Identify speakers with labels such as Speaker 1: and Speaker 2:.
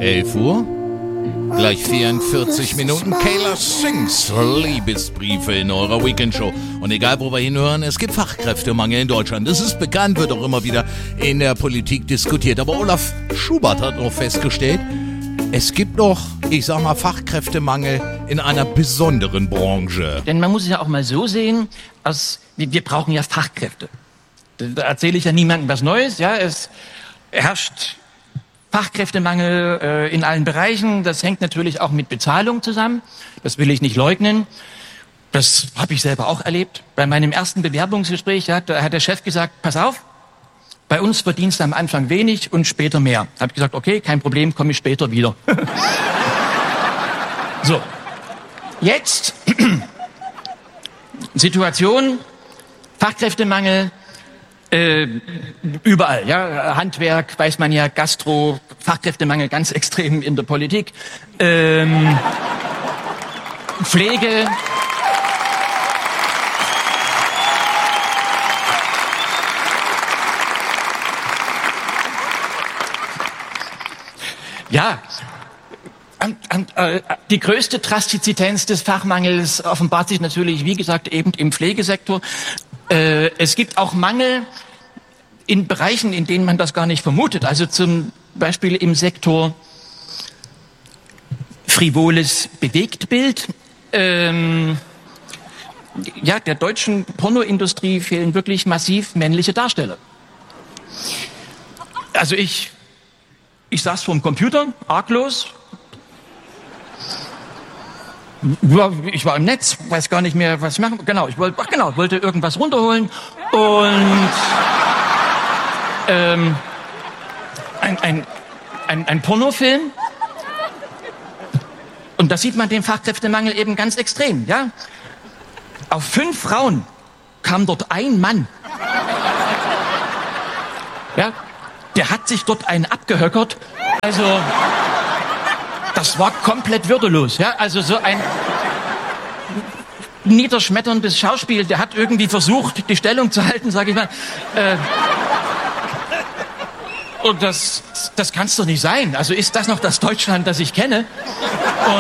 Speaker 1: 11 Uhr, gleich 44 Minuten. Kayla Sings Liebesbriefe in eurer Weekendshow. Und egal, wo wir hinhören, es gibt Fachkräftemangel in Deutschland. Das ist bekannt, wird auch immer wieder in der Politik diskutiert. Aber Olaf Schubert hat noch festgestellt, es gibt noch, ich sag mal, Fachkräftemangel in einer besonderen Branche.
Speaker 2: Denn man muss es ja auch mal so sehen, wir brauchen ja Fachkräfte. Da erzähle ich ja niemandem was Neues. Ja, es herrscht Fachkräftemangel in allen Bereichen. Das hängt natürlich auch mit Bezahlung zusammen. Das will ich nicht leugnen. Das habe ich selber auch erlebt. Bei meinem ersten Bewerbungsgespräch da hat der Chef gesagt, pass auf, bei uns verdienst du am Anfang wenig und später mehr. Da habe ich gesagt, okay, kein Problem, komme ich später wieder. So, jetzt Situation, Fachkräftemangel, überall, ja, Handwerk, weiß man ja, Gastro, Fachkräftemangel ganz extrem in der Politik, Pflege, ja, die größte Drastizitäz des Fachmangels offenbart sich natürlich, wie gesagt, eben im Pflegesektor. Es gibt auch Mangel in Bereichen, in denen man das gar nicht vermutet. Also zum Beispiel im Sektor frivoles Bewegtbild. Ja, der deutschen Pornoindustrie fehlen wirklich massiv männliche Darsteller. Also ich saß vorm Computer, arglos. Ja, ich war im Netz, weiß gar nicht mehr, was ich machen. Genau, ich wollte irgendwas runterholen und ein Pornofilm. Und da sieht man den Fachkräftemangel eben ganz extrem, ja? Auf 5 Frauen kam dort ein Mann. Ja, der hat sich dort einen abgehöckert. Also das war komplett würdelos, ja? Also so ein niederschmetterndes Schauspiel, der hat irgendwie versucht, die Stellung zu halten, sage ich mal. Und das kann's doch nicht sein. Also ist das noch das Deutschland, das ich kenne?